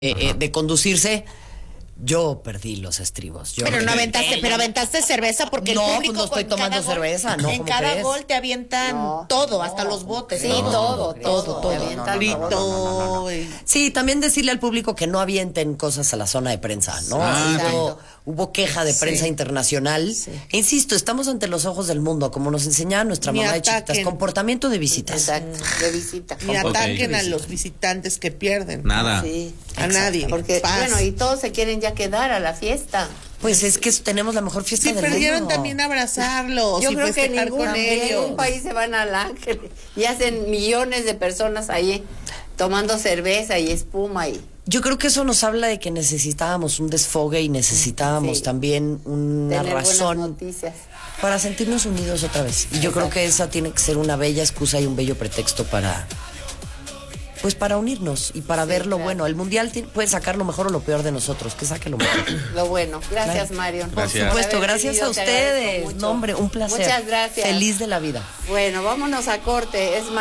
de conducirse, yo perdí los estribos. Pero no aventaste, pero aventaste cerveza porque no, el público pues no estoy tomando cerveza, ¿no? En cada gol te avientan todo, hasta los botes. Sí, todo. Grito. Sí, también decirle al público que no avienten cosas a la zona de prensa, ¿no? Hubo queja de prensa internacional. Sí. E insisto, estamos ante los ojos del mundo, como nos enseñaba nuestra mamá de chiquitas, comportamiento de visitas. Exacto, de visita. Ni ataquen a los visitantes que pierden. Nada. Sí. A nadie. Porque, Paz. bueno, y todos se quieren ya quedar a la fiesta. Pues es que tenemos la mejor fiesta Si del perdieron, mundo. también abrazarlos. Yo y creo que festejar ningún con ellos. país se van al Ángel y hacen millones de personas ahí tomando cerveza y espuma y Yo creo que eso nos habla de que necesitábamos un desfogue y necesitábamos también una tener razón buenas noticias. para sentirnos unidos otra vez. Y yo creo que esa tiene que ser una bella excusa y un bello pretexto para unirnos y para ver lo bueno. El mundial puede sacar lo mejor o lo peor de nosotros, que saque lo mejor. Lo bueno. Gracias, Marion. Gracias. Por supuesto, Por haber gracias venido, a te agradezco ustedes. mucho. No, hombre, un placer. Muchas gracias. Feliz de la vida. Bueno, vámonos a corte. Es